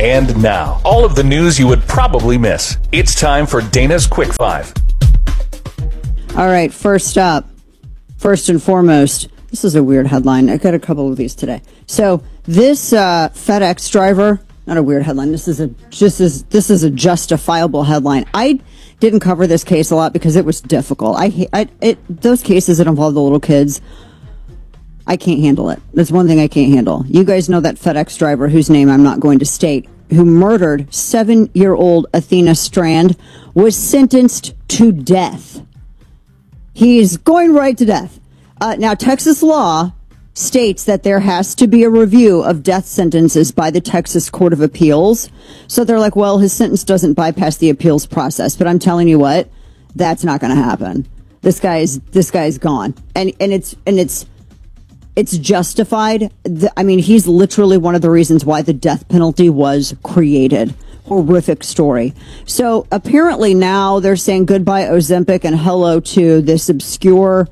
And now, all of the news you would probably miss. It's time for Dana's Quick Five. All right, first up, first and foremost, this is a weird headline. I got a couple of these today. So this FedEx driver, not a weird headline. This is a justifiable headline. I didn't cover this case a lot because it was difficult. Those cases that involve the little kids, I can't handle it. That's one thing I can't handle. You guys know that FedEx driver whose name I'm not going to state, who murdered 7-year-old Athena Strand, was sentenced to death. He's going right to death. Now, Texas law states that there has to be a review of death sentences by the Texas Court of Appeals. So they're like, well, his sentence doesn't bypass the appeals process. But I'm telling you what, that's not going to happen. This guy's gone, and it's justified. I mean, he's literally one of the reasons why the death penalty was created. Horrific story. So apparently now they're saying goodbye Ozempic and hello to this obscure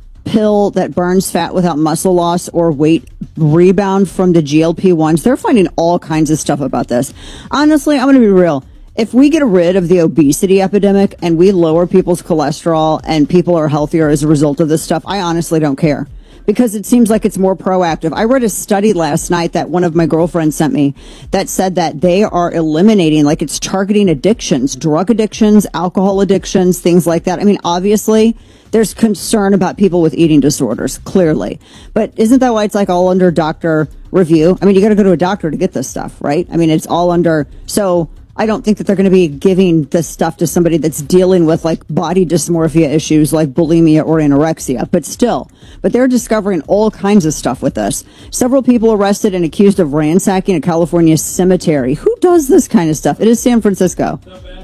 pill that burns fat without muscle loss or weight rebound from the GLP-1s. They're finding all kinds of stuff about this. Honestly, I'm going to be real. If we get rid of the obesity epidemic and we lower people's cholesterol and people are healthier as a result of this stuff, I honestly don't care. Because it seems like it's more proactive. I read a study last night that one of my girlfriends sent me that said that they are eliminating, like it's targeting addictions, drug addictions, alcohol addictions, things like that. I mean, obviously, there's concern about people with eating disorders, clearly. But isn't that why it's like all under doctor review? I mean, you got to go to a doctor to get this stuff, right? I mean, it's all under. So I don't think that they're going to be giving this stuff to somebody that's dealing with like body dysmorphia issues like bulimia or anorexia, but they're discovering all kinds of stuff with this. Several people arrested and accused of ransacking a California cemetery. Who does this kind of stuff? It is San Francisco.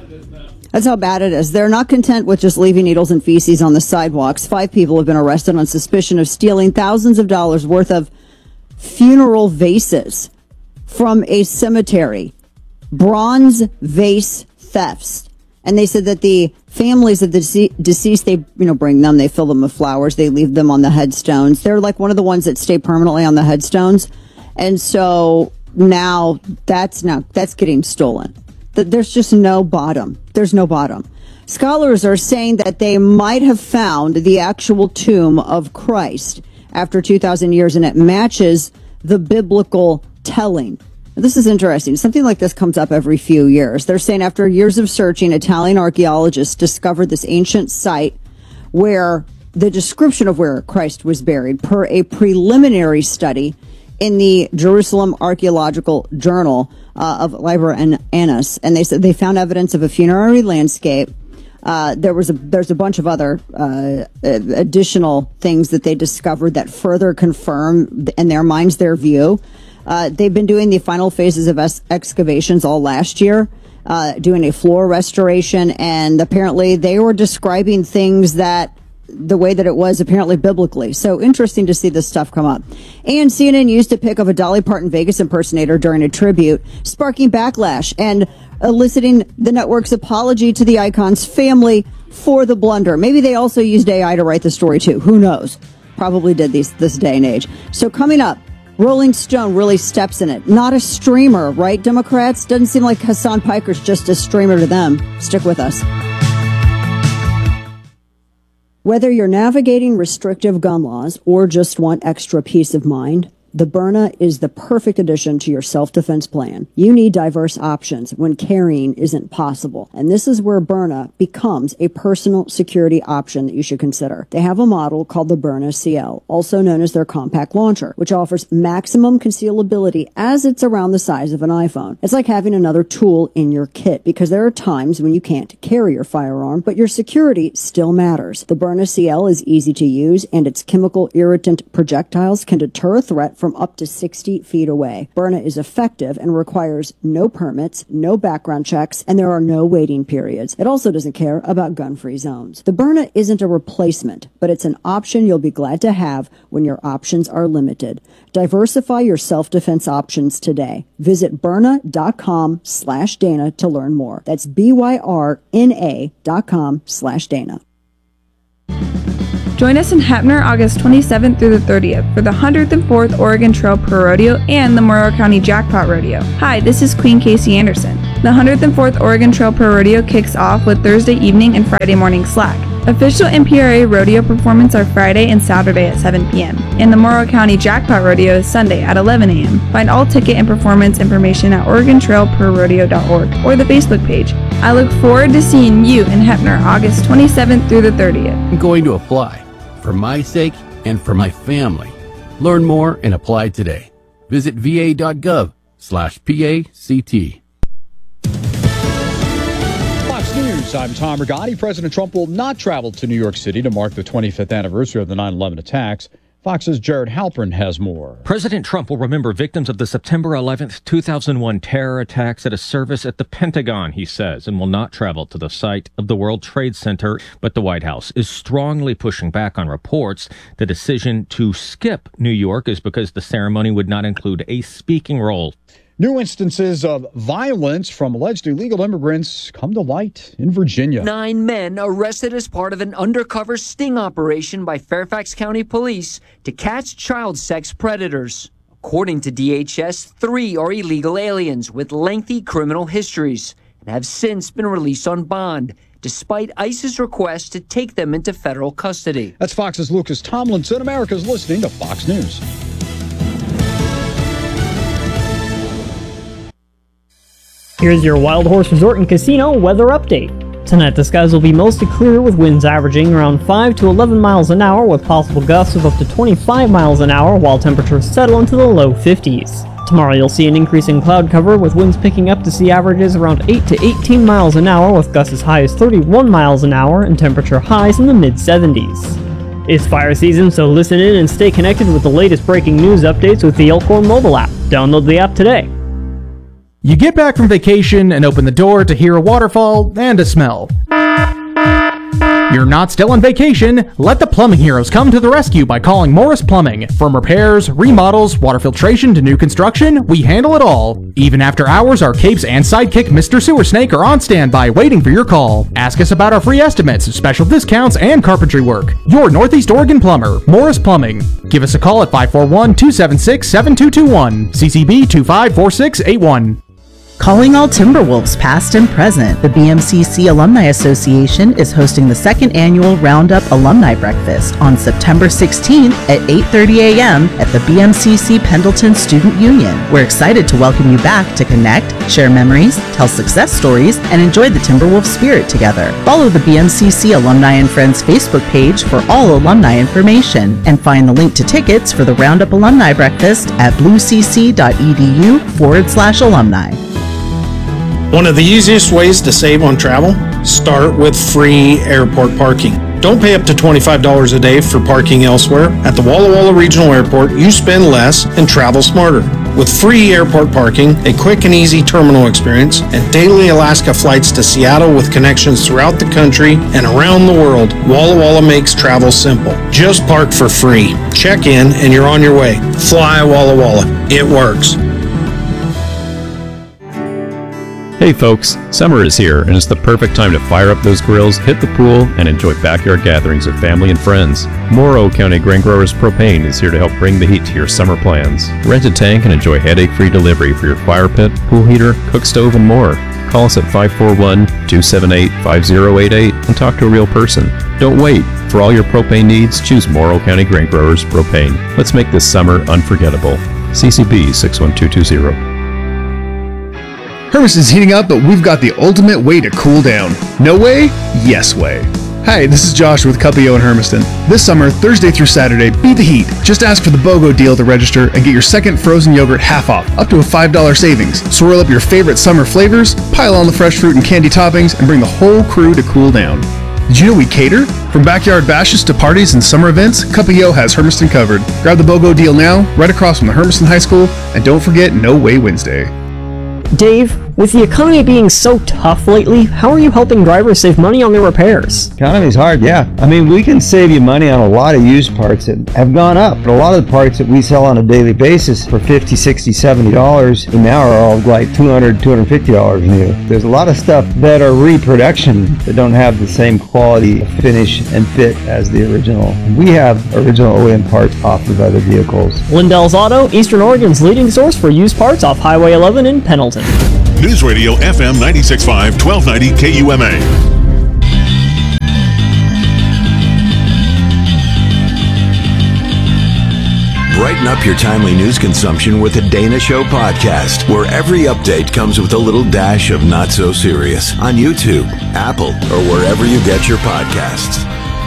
That's how bad it is. They're not content with just leaving needles and feces on the sidewalks. 5 people have been arrested on suspicion of stealing thousands of dollars worth of funeral vases from a cemetery. Bronze vase thefts. And they said that the families of the deceased, they bring them, they fill them with flowers, they leave them on the headstones. They're like one of the ones that stay permanently on the headstones. And so now that's getting stolen. There's just no bottom. There's no bottom. Scholars are saying that they might have found the actual tomb of Christ after 2,000 years, and it matches the biblical telling. This is interesting. Something like this comes up every few years. They're saying after years of searching, Italian archaeologists discovered this ancient site where the description of where Christ was buried per a preliminary study in the Jerusalem Archaeological Journal of Liber Annus. And they said they found evidence of a funerary landscape. There's a bunch of other additional things that they discovered that further confirm in their minds their view. They've been doing the final phases of excavations all last year, doing a floor restoration, and apparently they were describing things that the way that it was apparently biblically. So interesting to see this stuff come up. And CNN used a pic of a Dolly Parton Vegas impersonator during a tribute, sparking backlash and eliciting the network's apology to the icon's family for the blunder. Maybe they also used AI to write the story too. Who knows? Probably did this day and age. So coming up, Rolling Stone really steps in it. Not a streamer, right, Democrats? Doesn't seem like Hassan Piker's just a streamer to them. Stick with us. Whether you're navigating restrictive gun laws or just want extra peace of mind, the Byrna is the perfect addition to your self-defense plan. You need diverse options when carrying isn't possible. And this is where Byrna becomes a personal security option that you should consider. They have a model called the Byrna CL, also known as their compact launcher, which offers maximum concealability as it's around the size of an iPhone. It's like having another tool in your kit because there are times when you can't carry your firearm, but your security still matters. The Byrna CL is easy to use, and its chemical irritant projectiles can deter a threat from up to 60 feet away. Byrna is effective and requires no permits, no background checks, and there are no waiting periods. It also doesn't care about gun-free zones. The Byrna isn't a replacement, but it's an option you'll be glad to have when your options are limited. Diversify your self-defense options today. Visit Byrna.com/Dana to learn more. That's BYRNA.com/Dana. Join us in Heppner August 27th through the 30th for the 104th Oregon Trail Pro Rodeo and the Morrow County Jackpot Rodeo. Hi, this is Queen Casey Anderson. The 104th Oregon Trail Pro Rodeo kicks off with Thursday evening and Friday morning slack. Official MPRA rodeo performances are Friday and Saturday at 7 p.m. and the Morrow County Jackpot Rodeo is Sunday at 11 a.m. Find all ticket and performance information at OregonTrailProRodeo.org or the Facebook page. I look forward to seeing you in Heppner August 27th through the 30th. I'm going to apply for my sake and for my family. Learn more and apply today. Visit va.gov/PACT. Fox News, I'm Tom Rigotti. President Trump will not travel to New York City to mark the 25th anniversary of the 9/11 attacks. Fox's Jared Halpern has more. President Trump will remember victims of the September 11th, 2001 terror attacks at a service at the Pentagon, he says, and will not travel to the site of the World Trade Center. But the White House is strongly pushing back on reports. The decision to skip New York is because the ceremony would not include a speaking role. New instances of violence from alleged illegal immigrants come to light in Virginia. 9 men arrested as part of an undercover sting operation by Fairfax County Police to catch child sex predators. According to DHS, 3 are illegal aliens with lengthy criminal histories and have since been released on bond, despite ICE's request to take them into federal custody. That's Fox's Lucas Tomlinson. America's listening to Fox News. Here's your Wild Horse Resort and Casino weather update. Tonight the skies will be mostly clear with winds averaging around 5 to 11 miles an hour with possible gusts of up to 25 miles an hour while temperatures settle into the low 50s. Tomorrow you'll see an increase in cloud cover with winds picking up to see averages around 8 to 18 miles an hour with gusts as high as 31 miles an hour and temperature highs in the mid-70s. It's fire season, so listen in and stay connected with the latest breaking news updates with the Elkhorn mobile app. Download the app today. You get back from vacation and open the door to hear a waterfall and a smell. You're not still on vacation. Let the plumbing heroes come to the rescue by calling Morris Plumbing. From repairs, remodels, water filtration to new construction, we handle it all. Even after hours, our capes and sidekick Mr. Sewer Snake are on standby waiting for your call. Ask us about our free estimates, special discounts, and carpentry work. Your Northeast Oregon plumber, Morris Plumbing. Give us a call at 541-276-7221. CCB 254681. Calling all Timberwolves past and present, the BMCC Alumni Association is hosting the second annual Roundup Alumni Breakfast on September 16th at 8:30 a.m. at the BMCC Pendleton Student Union. We're excited to welcome you back to connect, share memories, tell success stories, and enjoy the Timberwolves spirit together. Follow the BMCC Alumni and Friends Facebook page for all alumni information and find the link to tickets for the Roundup Alumni Breakfast at bluecc.edu/alumni. One of the easiest ways to save on travel? Start with free airport parking. Don't pay up to $25 a day for parking elsewhere. At the Walla Walla Regional Airport, you spend less and travel smarter. With free airport parking, a quick and easy terminal experience, and daily Alaska flights to Seattle with connections throughout the country and around the world, Walla Walla makes travel simple. Just park for free. Check in and you're on your way. Fly Walla Walla. It works. Hey folks, summer is here and it's the perfect time to fire up those grills, hit the pool, and enjoy backyard gatherings with family and friends. Morrow County Grain Growers Propane is here to help bring the heat to your summer plans. Rent a tank and enjoy headache-free delivery for your fire pit, pool heater, cook stove, and more. Call us at 541-278-5088 and talk to a real person. Don't wait. For all your propane needs, choose Morrow County Grain Growers Propane. Let's make this summer unforgettable. CCB 61220. Hermiston's heating up, but we've got the ultimate way to cool down. No way? Yes way. Hi, this is Josh with Cuppio in Hermiston. This summer, Thursday through Saturday, beat the heat. Just ask for the BOGO deal to register and get your second frozen yogurt half off, up to a $5 savings. Swirl up your favorite summer flavors, pile on the fresh fruit and candy toppings, and bring the whole crew to cool down. Did you know we cater? From backyard bashes to parties and summer events, Cuppio has Hermiston covered. Grab the BOGO deal now, right across from the Hermiston High School, and don't forget No Way Wednesday. Dave, with the economy being so tough lately, how are you helping drivers save money on their repairs? Economy's hard, yeah. I mean, we can save you money on a lot of used parts that have gone up. But a lot of the parts that we sell on a daily basis for $50, $60, $70 an hour are all like $200, $250 new. There's a lot of stuff that are reproduction that don't have the same quality, finish, and fit as the original. We have original OEM parts off of other vehicles. Lindell's Auto, Eastern Oregon's leading source for used parts off Highway 11 in Pendleton. News Radio FM 96.5, 1290 KUMA. Brighten up your timely news consumption with the Dana Show podcast, where every update comes with a little dash of not so serious on YouTube, Apple, or wherever you get your podcasts.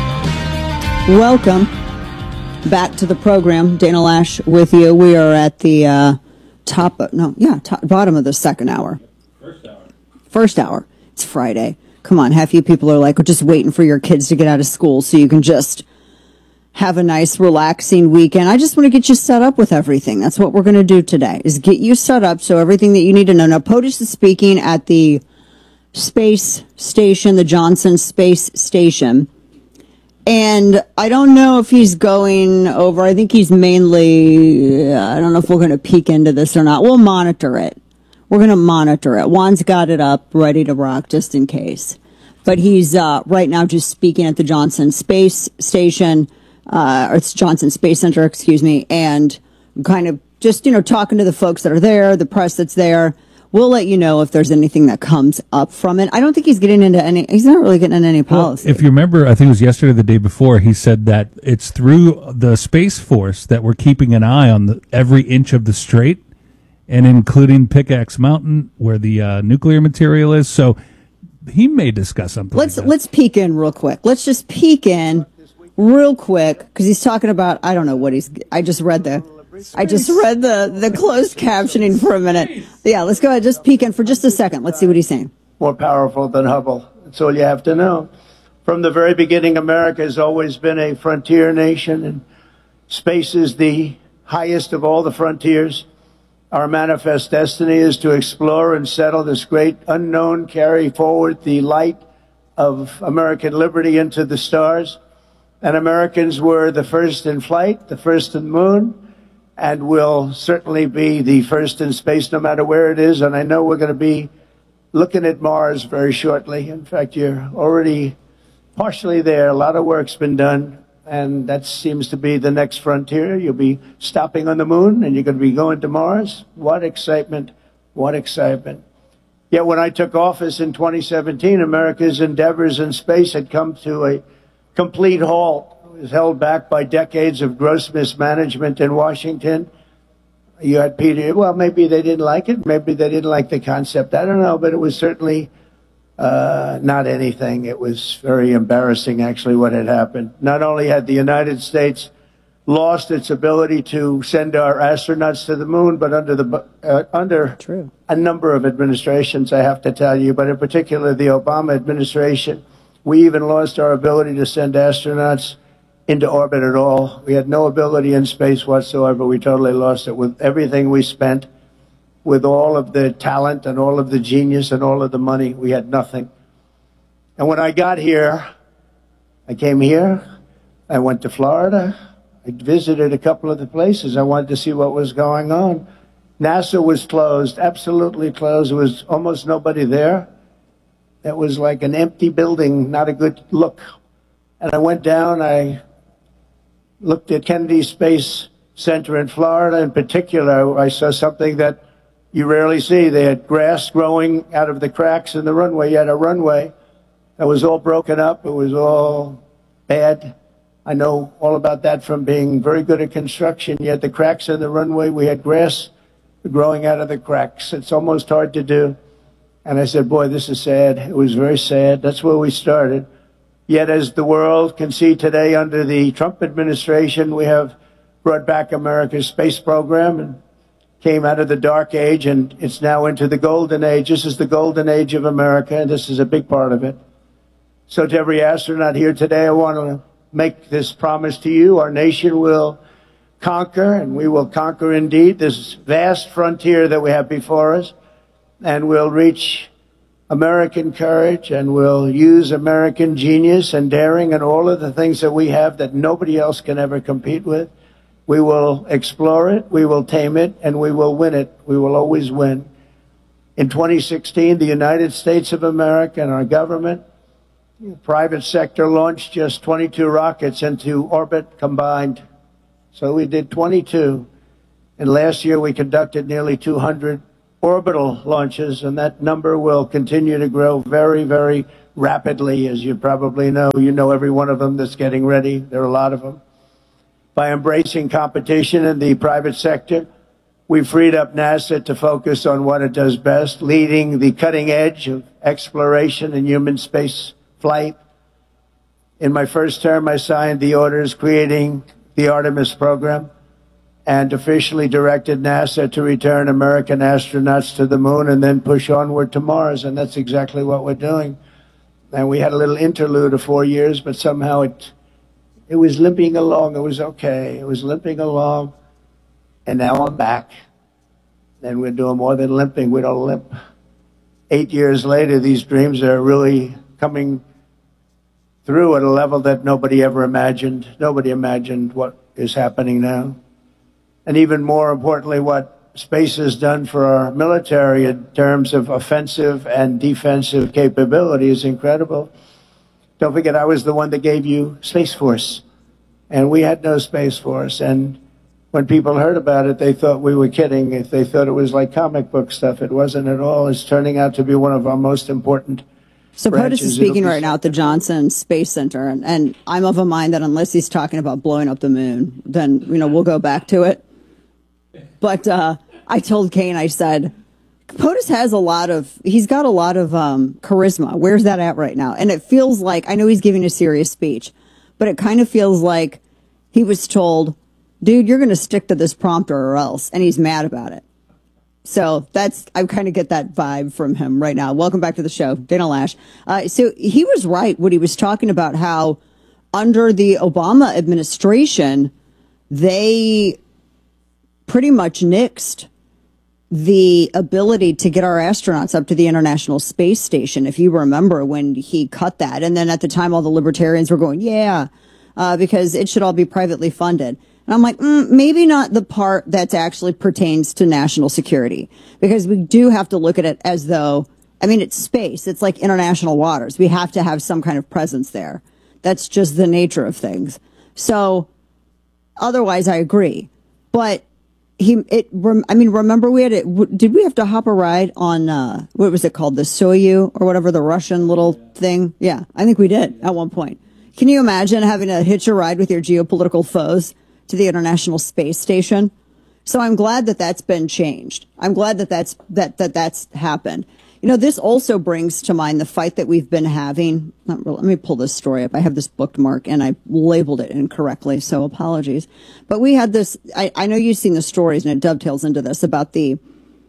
Welcome back to the program. Dana Lash with you. We are at the bottom of the second hour. First hour. It's Friday. Come on, half you people are like, we're just waiting for your kids to get out of school so you can just have a nice, relaxing weekend. I just want to get you set up with everything. That's what we're going to do today, is get you set up so everything that you need to know. Now, POTUS is speaking at the space station, the Johnson Space Station. And I don't know if he's going over. I think he's mainly, I don't know if we're going to peek into this or not. We'll monitor it. We're going to monitor it. Juan's got it up, ready to rock, just in case. But he's right now just speaking at the Johnson Space Station, or it's Johnson Space Center, excuse me, and kind of just, talking to the folks that are there, the press that's there. We'll let you know if there's anything that comes up from it. I don't think he's getting into he's not really getting into any policy. Well, if you remember, I think it was yesterday or the day before, he said that it's through the Space Force that we're keeping an eye on every inch of the strait, and including Pickaxe Mountain, where the nuclear material is. So he may discuss something. Let's peek in real quick. Let's just peek in real quick, because he's talking about, I don't know what I just read the closed captioning for a minute. Yeah, let's go ahead, just peek in for just a second. Let's see what he's saying. More powerful than Hubble. That's all you have to know. From the very beginning, America has always been a frontier nation, and space is the highest of all the frontiers. Our manifest destiny is to explore and settle this great unknown, carry forward the light of American liberty into the stars. And Americans were the first in flight, the first in the moon, and will certainly be the first in space no matter where it is. And I know we're going to be looking at Mars very shortly. In fact, you're already partially there. A lot of work's been done. And that seems to be the next frontier. You'll be stopping on the moon, and you're going to be going to Mars. What excitement. What excitement. Yet when I took office in 2017, America's endeavors in space had come to a complete halt. It was held back by decades of gross mismanagement in Washington. You had Peter, well, maybe they didn't like it. Maybe they didn't like the concept. I don't know, but it was certainly not anything. It was very embarrassing, actually, what had happened. Not only had the United States lost its ability to send our astronauts to the moon, but under a number of administrations, I have to tell you, but in particular the Obama administration, we even lost our ability to send astronauts into orbit at all. We had no ability in space whatsoever. We totally lost it. With everything we spent, with all of the talent and all of the genius and all of the money, we had nothing. And when I got here, I came here, I went to Florida, I visited a couple of the places. I wanted to see what was going on. NASA was closed, absolutely closed. There was almost nobody there. It was like an empty building, not a good look. And I went down, I looked at Kennedy Space Center in Florida in particular. I saw something that you rarely see. They had grass growing out of the cracks in the runway. You had a runway that was all broken up. It was all bad. I know all about that from being very good at construction. You had the cracks in the runway. We had grass growing out of the cracks. It's almost hard to do. And I said, boy, this is sad. It was very sad. That's where we started. Yet as the world can see today under the Trump administration, we have brought back America's space program and came out of the dark age, and it's now into the golden age. This is the golden age of America, and this is a big part of it. So to every astronaut here today, I want to make this promise to you. Our nation will conquer, and we will conquer indeed, this vast frontier that we have before us. and we'll reach American courage, and we'll use American genius and daring and all of the things that we have that nobody else can ever compete with. We will explore it, we will tame it, and we will win it. We will always win. In 2016, the United States of America and our government, private sector, launched just 22 rockets into orbit combined. So we did 22. And last year we conducted nearly 200 orbital launches, and that number will continue to grow very, very rapidly, as you probably know. You know every one of them that's getting ready. There are a lot of them. By embracing competition in the private sector, we freed up NASA to focus on what it does best, leading the cutting edge of exploration and human space flight. In my first term, I signed the orders creating the Artemis program and officially directed NASA to return American astronauts to the moon and then push onward to Mars. And that's exactly what we're doing. And we had a little interlude of 4 years, but somehow it was limping along. It was okay. It was limping along. And now I'm back. And we're doing more than limping. We don't limp. 8 years later, these dreams are really coming through at a level that nobody ever imagined. Nobody imagined what is happening now. And even more importantly, what space has done for our military in terms of offensive and defensive capability is incredible. Don't forget, I was the one that gave you Space Force. And we had no Space Force. And when people heard about it, they thought we were kidding. If they thought it was like comic book stuff, it wasn't at all. It's turning out to be one of our most important So POTUS is speaking right now at the central. Johnson Space Center, and I'm of a mind that unless he's talking about blowing up the moon, then, we'll go back to it. But I told Kane, I said, POTUS has he's got a lot of charisma. Where's that at right now? And it feels like, I know he's giving a serious speech, but it kind of feels like he was told, dude, you're going to stick to this prompter or else, and he's mad about it. So I kind of get that vibe from him right now. Welcome back to the show, Dana Lash. So he was right when he was talking about how under the Obama administration, they pretty much nixed the ability to get our astronauts up to the International Space Station, if you remember when he cut that. And then at the time, all the libertarians were going, because it should all be privately funded. And I'm like, maybe not the part that actually pertains to national security, because we do have to look at it as though, it's space. It's like international waters. We have to have some kind of presence there. That's just the nature of things. So otherwise, I agree. But remember we had it. Did we have to hop a ride on, what was it called? The Soyuz or whatever, the Russian little thing? Yeah, I think we did at one point. Can you imagine having to hitch a ride with your geopolitical foes to the International Space Station? So I'm glad that that's been changed. I'm glad that that's happened. This also brings to mind the fight that we've been having. Let me pull this story up. I have this bookmark and I labeled it incorrectly, so apologies. But we had this, I know you've seen the stories and it dovetails into this about the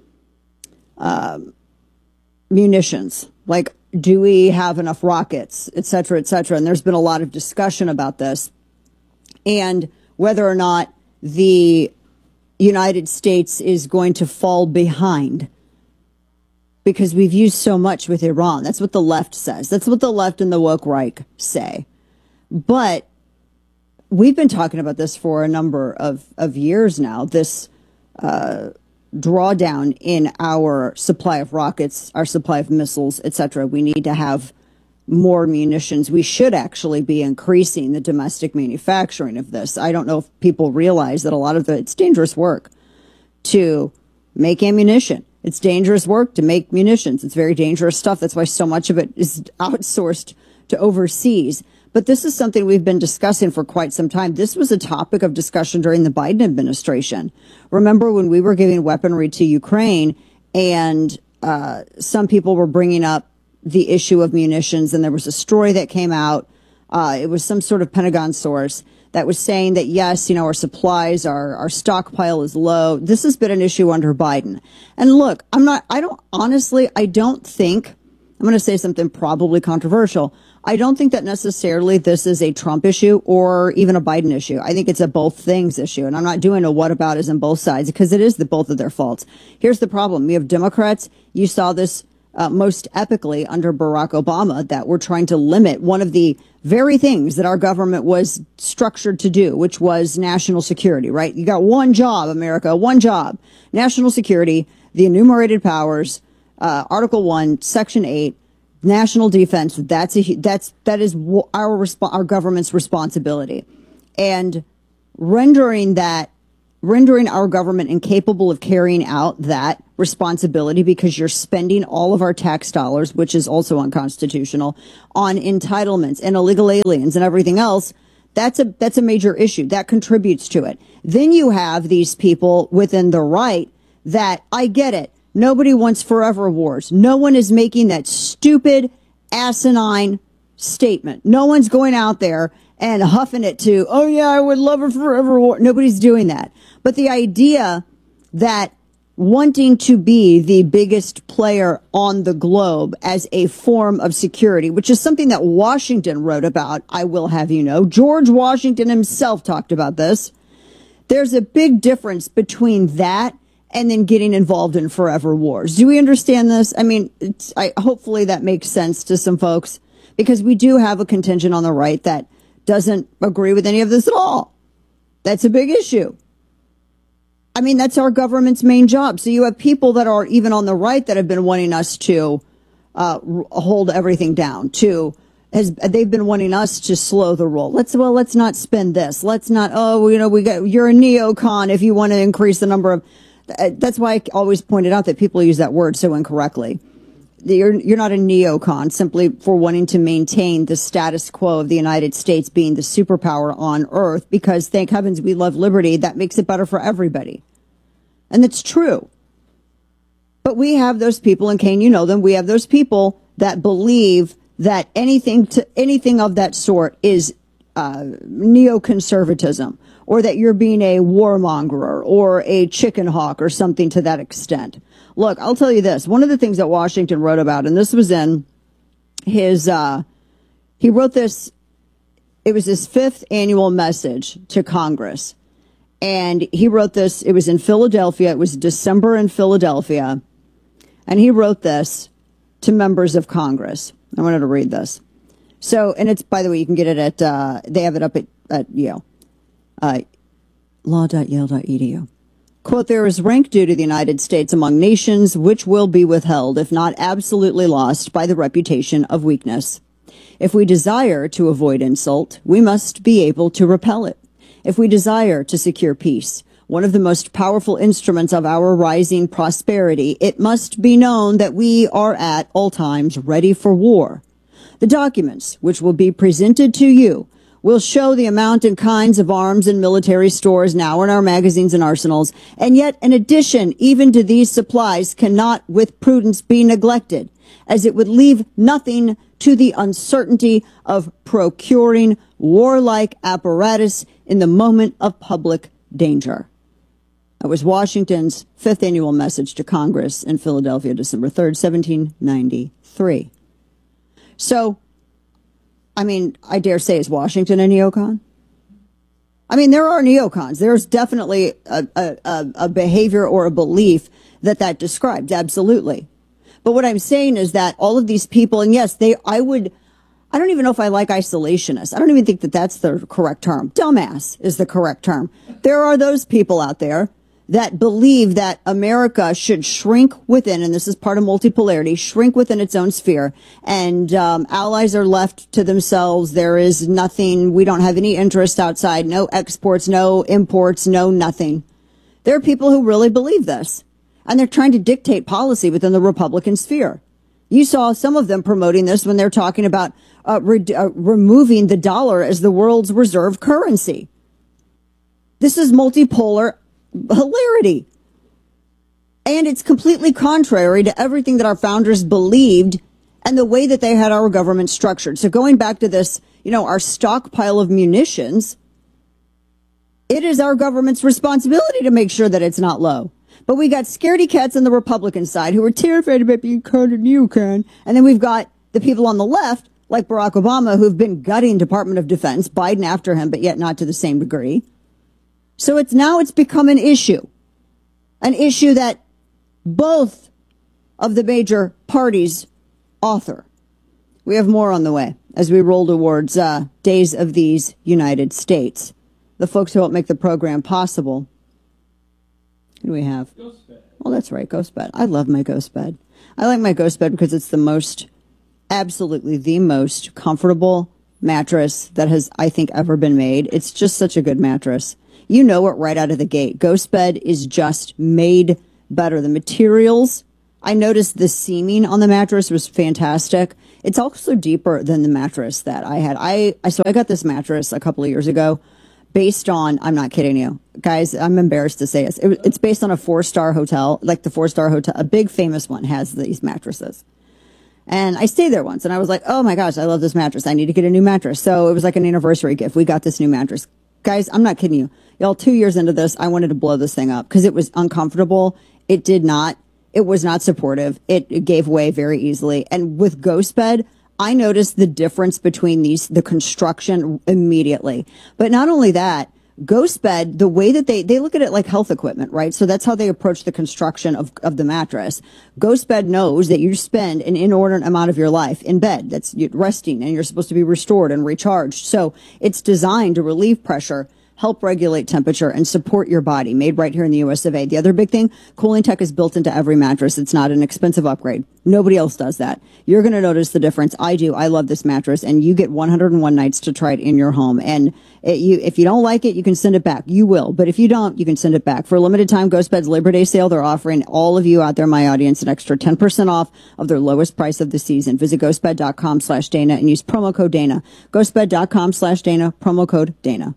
munitions. Like, do we have enough rockets, et cetera, et cetera? And there's been a lot of discussion about this. And whether or not the United States is going to fall behind because we've used so much with Iran. That's what the left says. That's what the left and the woke Reich say. But we've been talking about this for a number of years now, this drawdown in our supply of rockets, our supply of missiles, et cetera. We need to have more munitions. We should actually be increasing the domestic manufacturing of this. I don't know if people realize that a lot of it's dangerous work to make ammunition. It's dangerous work to make munitions. It's very dangerous stuff. That's why so much of it is outsourced to overseas. But this is something we've been discussing for quite some time. This was a topic of discussion during the Biden administration. Remember when we were giving weaponry to Ukraine and some people were bringing up the issue of munitions, and there was a story that came out. It was some sort of Pentagon source that was saying that, yes, our supplies, our stockpile is low. This has been an issue under Biden. And look, I don't think, I'm going to say something probably controversial. I don't think that necessarily this is a Trump issue or even a Biden issue. I think it's a both things issue. And I'm not doing a whataboutism on both sides because it is both of their faults. Here's the problem. You have Democrats. You saw this most epically under Barack Obama, that we're trying to limit one of the very things that our government was structured to do, which was national security, right? You got one job, America, one job, national security, the enumerated powers, Article 1, Section 8, national defense. That is our government's responsibility, and rendering our government incapable of carrying out that responsibility because you're spending all of our tax dollars, which is also unconstitutional, on entitlements and illegal aliens and everything else. That's a major issue that contributes to it. Then you have these people within the right that, I get it, nobody wants forever wars. No one is making that stupid, asinine statement. No one's going out there and huffing it to, oh yeah, I would love a forever war. Nobody's doing that. But the idea that wanting to be the biggest player on the globe as a form of security, which is something that Washington wrote about, I will have you know, George Washington himself talked about this. There's a big difference between that and then getting involved in forever wars. Do we understand this? I mean, hopefully that makes sense to some folks, because we do have a contingent on the right that doesn't agree with any of this at all. That's a big issue. I mean, that's our government's main job. So you have people that are even on the right that have been wanting us to hold everything down. They've been wanting us to slow the roll. Let's not spend this. Let's not. Oh, you know, you're a neocon if you want to increase the number of. That's why I always pointed out that people use that word so incorrectly. You're not a neocon simply for wanting to maintain the status quo of the United States being the superpower on earth, because thank heavens we love liberty. That makes it better for everybody. And it's true. But we have those people, and Kane, you know them, we have those people that believe that anything of that sort is neoconservatism, or that you're being a warmonger or a chicken hawk or something to that extent. Look, I'll tell you this. One of the things that Washington wrote about, and this was in his, he wrote this, it was his 5th annual message to Congress. And he wrote this, it was in Philadelphia, it was December in Philadelphia. And he wrote this to members of Congress. I wanted to read this. So, and it's, by the way, you can get it at, they have it up at Yale. Law.yale.edu. Quote, there is rank due to the United States among nations which will be withheld, if not absolutely lost, by the reputation of weakness. If we desire to avoid insult, we must be able to repel it. If we desire to secure peace, one of the most powerful instruments of our rising prosperity, it must be known that we are at all times ready for war. The documents which will be presented to you will show the amount and kinds of arms and military stores now in our magazines and arsenals, and yet in addition even to these supplies cannot with prudence be neglected, as it would leave nothing to the uncertainty of procuring warlike apparatus in the moment of public danger. That was Washington's 5th annual message to Congress in Philadelphia, December 3rd, 1793. So, I mean, I dare say, is Washington a neocon? I mean, there are neocons. There's definitely a behavior or a belief that describes, absolutely. But what I'm saying is that all of these people, and yes, I don't even know if I like isolationists. I don't even think that that's the correct term. Dumbass is the correct term. There are those people out there that believe that America should shrink within, and this is part of multipolarity, shrink within its own sphere, and allies are left to themselves. There is nothing, we don't have any interest outside, no exports, no imports, no nothing. There are people who really believe this, and they're trying to dictate policy within the Republican sphere. You saw some of them promoting this when they're talking about removing the dollar as the world's reserve currency. This is multipolar hilarity. And it's completely contrary to everything that our founders believed and the way that they had our government structured. So going back to this, our stockpile of munitions, it is our government's responsibility to make sure that it's not low. But we got scaredy cats on the Republican side who are terrified about being called a neocon. And then we've got the people on the left like Barack Obama, who've been gutting Department of Defense, Biden after him, but yet not to the same degree. So it's become an issue that both of the major parties author. We have more on the way as we roll towards Days of These United States. The folks who help make the program possible. Who do we have? Ghost Bed. Oh, that's right, Ghost Bed. I love my Ghost Bed. I like my Ghost Bed because it's absolutely the most comfortable mattress that has, I think, ever been made. It's just such a good mattress. You know it right out of the gate. Ghost Bed is just made better. The materials, I noticed the seaming on the mattress was fantastic. It's also deeper than the mattress that I had. So I got this mattress a couple of years ago based on, I'm not kidding you. Guys, I'm embarrassed to say this. It's based on a 4-star hotel, like the 4-star hotel. A big famous one has these mattresses. And I stayed there once and I was like, oh my gosh, I love this mattress. I need to get a new mattress. So it was like an anniversary gift. We got this new mattress. Guys, I'm not kidding you. Y'all, 2 years into this, I wanted to blow this thing up because it was uncomfortable. It was not supportive. It gave way very easily. And with Ghost Bed, I noticed the difference between the construction immediately. But not only that, Ghost Bed, the way that they look at it like health equipment, right? So that's how they approach the construction of the mattress. Ghost Bed knows that you spend an inordinate amount of your life in bed. That's resting and you're supposed to be restored and recharged. So it's designed to relieve pressure, help regulate temperature, and support your body, made right here in the US of A. The other big thing, cooling tech is built into every mattress. It's not an expensive upgrade. Nobody else does that. You're going to notice the difference. I do. I love this mattress, and you get 101 nights to try it in your home. And if you don't like it, you can send it back. You will. But if you don't, you can send it back. For a limited time, Ghost Bed's Labor Day sale, they're offering all of you out there, my audience, an extra 10% off of their lowest price of the season. Visit ghostbed.com/Dana and use promo code Dana. Ghostbed.com/Dana, promo code Dana.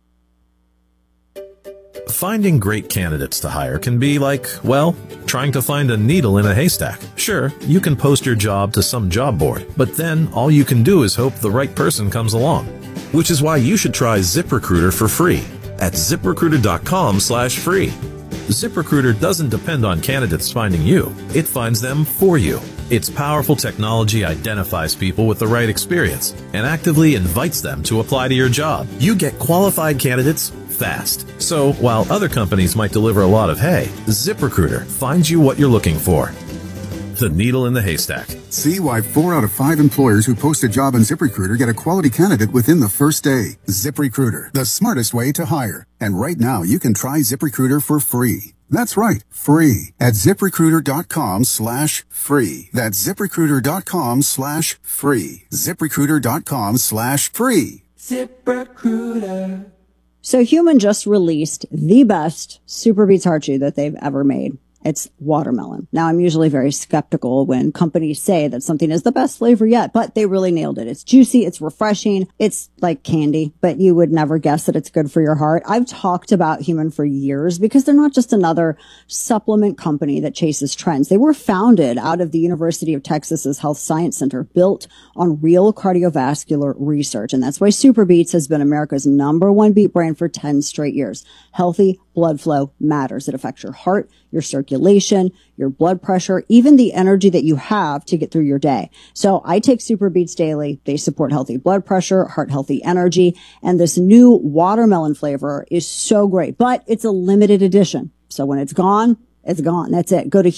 Finding great candidates to hire can be like, well, trying to find a needle in a haystack. Sure, you can post your job to some job board, but then all you can do is hope the right person comes along. Which is why you should try ZipRecruiter for free at ZipRecruiter.com/free. ZipRecruiter doesn't depend on candidates finding you. It finds them for you. Its powerful technology identifies people with the right experience and actively invites them to apply to your job. You get qualified candidates fast. So while other companies might deliver a lot of hay, ZipRecruiter finds you what you're looking for. The needle in the haystack. See why 4 out of 5 employers who post a job on ZipRecruiter get a quality candidate within the first day. ZipRecruiter, the smartest way to hire. And right now you can try ZipRecruiter for free. That's right, free at ZipRecruiter.com/free. That's ZipRecruiter.com/free. ZipRecruiter.com/free. ZipRecruiter. So Human just released the best Super Beets Heart Chew that they've ever made. It's watermelon. Now, I'm usually very skeptical when companies say that something is the best flavor yet, but they really nailed it. It's juicy. It's refreshing. It's like candy, but you would never guess that it's good for your heart. I've talked about Human for years because they're not just another supplement company that chases trends. They were founded out of the University of Texas's Health Science Center, built on real cardiovascular research. And that's why Super Beets has been America's #1 beet brand for 10 straight years. Healthy blood flow matters. It affects your heart, your circulation, your blood pressure, even the energy that you have to get through your day. So I take Super Beets daily. They support healthy blood pressure, heart healthy energy, and this new watermelon flavor is so great, but it's a limited edition. So when it's gone, it's gone. That's it. Go to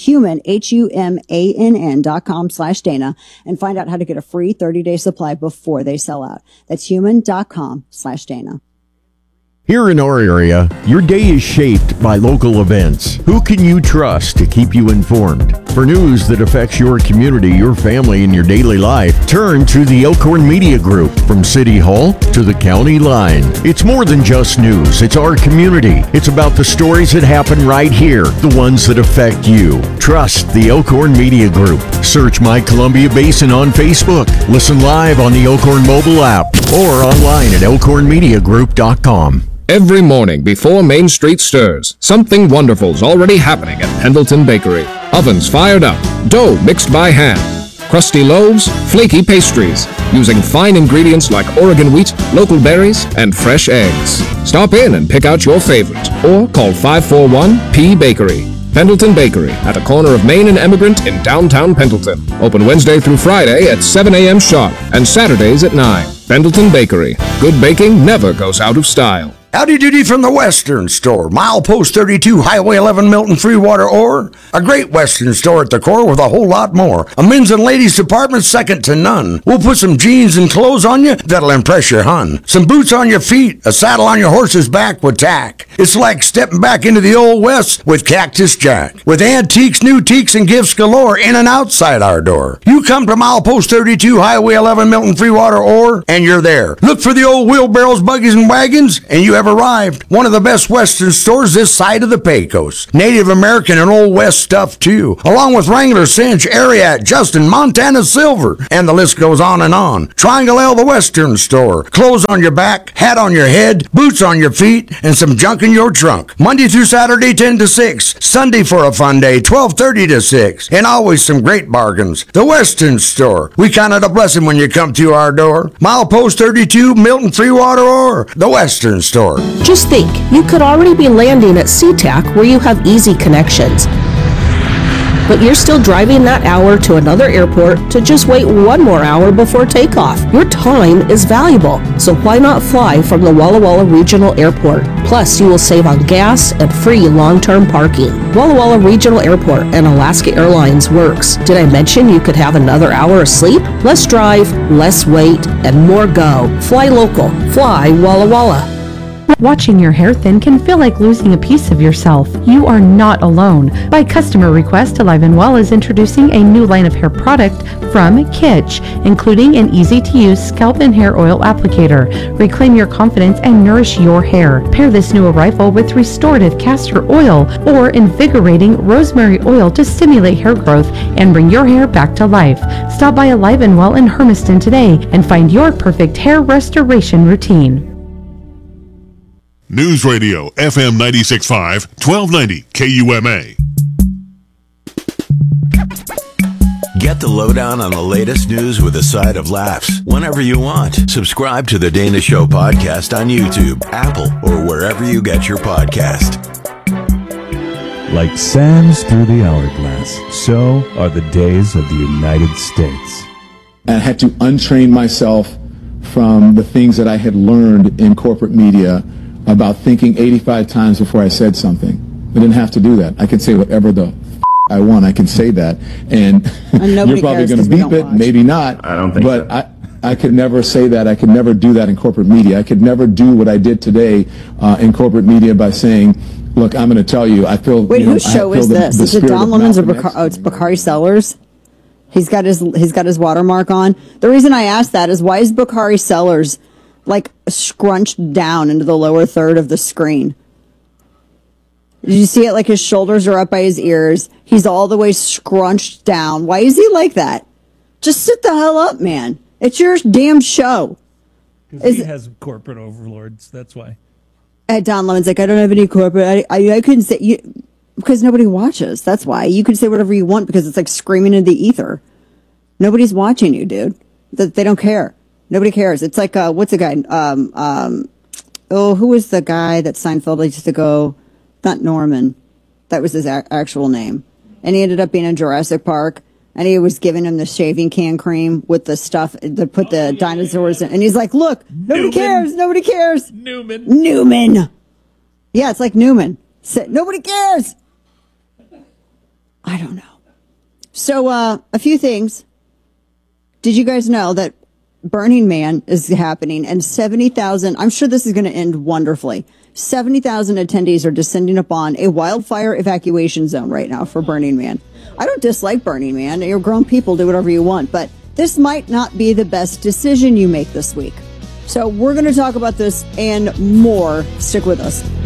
humann.com/Dana and find out how to get a free 30-day supply before they sell out. That's human.com/Dana. Here in our area, your day is shaped by local events. Who can you trust to keep you informed? For news that affects your community, your family, and your daily life, turn to the Elkhorn Media Group. From City Hall to the county line. It's more than just news. It's our community. It's about the stories that happen right here, the ones that affect you. Trust the Elkhorn Media Group. Search My Columbia Basin on Facebook. Listen live on the Elkhorn mobile app or online at elkhornmediagroup.com. Every morning before Main Street stirs, something wonderful's already happening at Pendleton Bakery. Ovens fired up, dough mixed by hand, crusty loaves, flaky pastries, using fine ingredients like Oregon wheat, local berries, and fresh eggs. Stop in and pick out your favorite, or call 541-P-Bakery. Pendleton Bakery at the corner of Main and Emigrant in downtown Pendleton. Open Wednesday through Friday at 7 a.m. sharp and Saturdays at 9. Pendleton Bakery. Good baking never goes out of style. Howdy doody from the Western Store. Milepost 32, Highway 11, Milton, Freewater, or a great Western store at the core with a whole lot more. A men's and ladies department second to none. We'll put some jeans and clothes on you that'll impress your hun. Some boots on your feet, a saddle on your horse's back with tack. It's like stepping back into the old West with Cactus Jack. With antiques, new teaks, and gifts galore in and outside our door. You come to Milepost 32, Highway 11, Milton, Freewater, or, and you're there. Look for the old wheelbarrows, buggies, and wagons, and you have arrived. One of the best Western stores this side of the Pecos. Native American and Old West stuff too, along with Wrangler, Cinch, Ariat, Justin, Montana Silver, and the list goes on and on. Triangle L, the Western Store. Clothes on your back, hat on your head, boots on your feet, and some junk in your trunk. Monday through Saturday, 10 to 6. Sunday for a fun day, 12:30 to 6. And always some great bargains. The Western Store. We count it a blessing when you come to our door. Milepost 32, Milton, Freewater, or the Western Store. Just think, you could already be landing at SeaTac where you have easy connections. But you're still driving that hour to another airport to just wait one more hour before takeoff. Your time is valuable, so why not fly from the Walla Walla Regional Airport? Plus, you will save on gas and free long-term parking. Walla Walla Regional Airport and Alaska Airlines works. Did I mention you could have another hour of sleep? Less drive, less wait, and more go. Fly local. Fly Walla Walla. Watching your hair thin can feel like losing a piece of yourself. You are not alone. By customer request, Alive and Well is introducing a new line of hair product from Kitsch, including an easy-to-use scalp and hair oil applicator. Reclaim your confidence and nourish your hair. Pair this new arrival with restorative castor oil or invigorating rosemary oil to stimulate hair growth and bring your hair back to life. Stop by Alive and Well in Hermiston today and find your perfect hair restoration routine. News Radio FM 96.5, 1290 KUMA. Get the lowdown on the latest news with a side of laughs whenever you want. Subscribe to the Dana Show podcast on YouTube, Apple, or wherever you get your podcast. Like sands through the hourglass, so are the days of the United States. I had to untrain myself from the things that I had learned in corporate media about thinking 85 times before I said something. I didn't have to do that. I could say whatever the I want. I can say that, and you're probably going to beep it, maybe not. I don't think but so. I could never say that. I could never do that in corporate media. I could never do what I did today in corporate media by saying, "Look, I'm going to tell you. I feel." Wait, whose show is this? Is it Don Lemons or Malcolm X. it's Bakari Sellers? He's got his watermark on. The reason I asked that is, why is Bakari Sellers like scrunched down into the lower third of the screen? Did you see it? Like his shoulders are up by his ears. He's all the way scrunched down. Why is he like that? Just sit the hell up, man. It's your damn show. Because he has corporate overlords. That's why. Don Lemon's like, I don't have any corporate. I couldn't say you because nobody watches. That's why. You can say whatever you want because it's like screaming in the ether. Nobody's watching you, dude. They don't care. Nobody cares. It's like what's the guy? Who was the guy that Seinfeld used to go? Not Norman. That was his actual name. And he ended up being in Jurassic Park. And he was giving him the shaving can cream with the stuff that put the dinosaurs in. And he's like, look, nobody cares. Nobody cares. Newman. Yeah, it's like Newman. Nobody cares. I don't know. So a few things. Did you guys know that Burning Man is happening and 70,000, I'm sure this is going to end wonderfully. 70,000 attendees are descending upon a wildfire evacuation zone right now for Burning Man. I don't dislike Burning Man. You're grown people, do whatever you want, but this might not be the best decision you make this week. So we're going to talk about this and more. Stick with us.